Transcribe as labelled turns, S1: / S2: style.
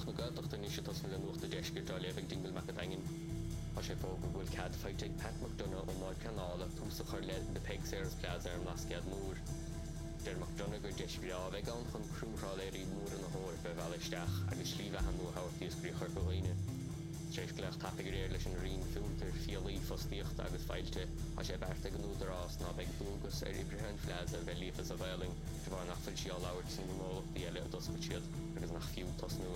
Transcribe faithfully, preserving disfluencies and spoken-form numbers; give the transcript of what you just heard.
S1: nuach na gatacht ní sé tas le nuachta deisgur dá leh dingil me dagin. A sé fóg bhfuil cad feiteigh Pat McDonough ó máid canála túsa chuir le de Peg Sears Plaza ar nasciad mór. Der McDonough gur deisgur á bheith gan chun crúmhráléirí mór an hóir be bheileisteach agus slíomh an nó hairtíos grí chuir go bhaine. Séif gleach tapig réir leis an rion filter fialaí fostíocht agus feilte a sé berta gan údarrás ná beag dúgus ar Ibrahim Plaza bheith lífas a bheiling, de bhar nach fuil sí á labhairt sin mólach di eile a doscailt siad agus nach fiú tosnú